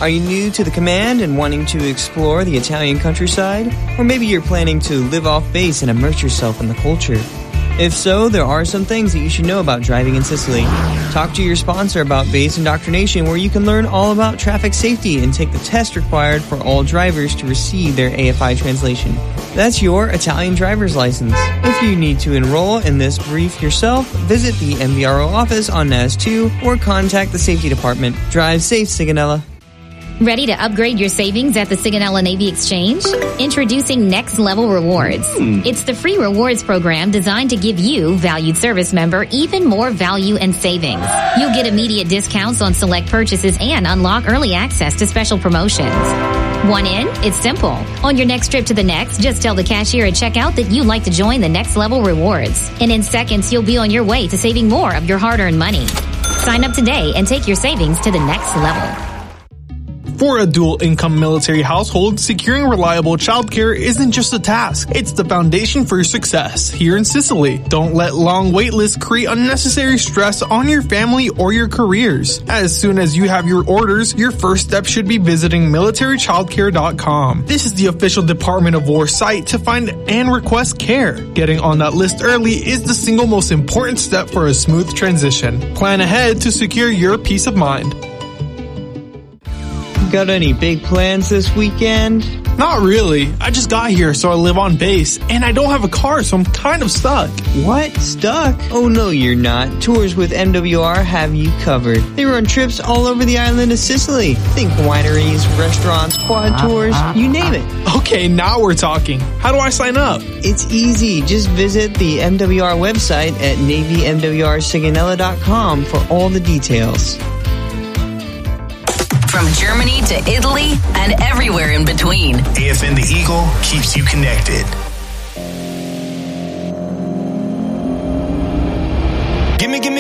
Are you new to the command and wanting to explore the Italian countryside? Or maybe you're planning to live off base and immerse yourself in the culture? If so, there are some things that you should know about driving in Sicily. Talk to your sponsor about Base Indoctrination, where you can learn all about traffic safety and take the test required for all drivers to receive their AFI translation. That's your Italian driver's license. If you need to enroll in this brief yourself, visit the MVRO office on NAS 2 or contact the safety department. Drive safe, Sigonella. Ready to upgrade your savings at the Sigonella Navy Exchange? Introducing Next Level Rewards. It's the free rewards program designed to give you, valued service member, even more value and savings. You'll get immediate discounts on select purchases and unlock early access to special promotions. Want in? It's simple. On your next trip to the Next, just tell the cashier at checkout that you'd like to join the Next Level Rewards. And in seconds, you'll be on your way to saving more of your hard-earned money. Sign up today and take your savings to the next level. For a dual-income military household, securing reliable childcare isn't just a task, it's the foundation for your success here in Sicily. Don't let long wait lists create unnecessary stress on your family or your careers. As soon as you have your orders, your first step should be visiting militarychildcare.com. This is the official Department of War site to find and request care. Getting on that list early is the single most important step for a smooth transition. Plan ahead to secure your peace of mind. Got any big plans this weekend? Not really. I just got here, so I live on base, and I don't have a car, so I'm kind of stuck. What? Stuck? Oh no, you're not. Tours with MWR have you covered. They run trips all over the island of Sicily. Think wineries, restaurants, quad tours, you name it. Okay, now we're talking. How do I sign up? It's easy. Just visit the MWR website at NavyMWRSigonella.com for all the details. From Germany to Italy and everywhere in between. AFN The Eagle keeps you connected.